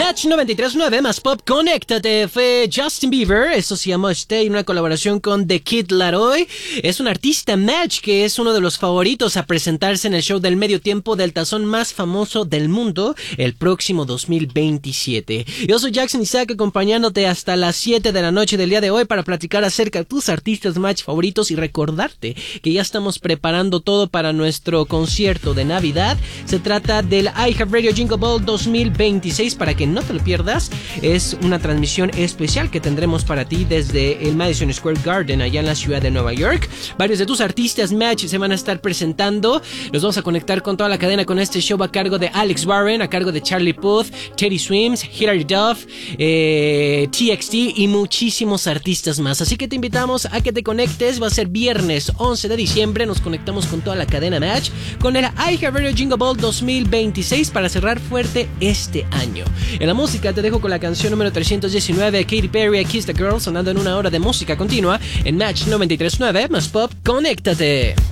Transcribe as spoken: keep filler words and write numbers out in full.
Match noventa y tres punto nueve más pop, conéctate. Fue Justin Bieber, eso se llamó Stay, una colaboración con The Kid Laroi. Es un artista Match que es uno de los favoritos a presentarse en el show del medio tiempo del tazón más famoso del mundo el próximo dos mil veintisiete. Yo soy Jackson Isaac, acompañándote hasta las siete de la noche del día de hoy para platicar acerca de tus artistas Match favoritos y recordarte que ya estamos preparando todo para nuestro concierto de Navidad. Se trata del iHeartRadio Jingle Ball dos mil veintiséis, para que no te lo pierdas. Es una transmisión especial que tendremos para ti desde el Madison Square Garden allá en la ciudad de Nueva York. Varios de tus artistas Match se van a estar presentando. Los vamos a conectar con toda la cadena con este show a cargo de Alex Warren, a cargo de Charlie Puth, Teddy Swims, Hilary Duff, eh, T X T y muchísimos artistas más. Así que te invitamos a que te conectes. Va a ser viernes once de diciembre. Nos conectamos con toda la cadena Match con el iHeartRadio Jingle Ball dos mil veintiséis para cerrar fuerte este año. En la música te dejo con la canción número trescientos diecinueve, Katy Perry, Kiss the Girl, sonando en una hora de música continua en Match noventa y tres punto nueve más pop, conéctate.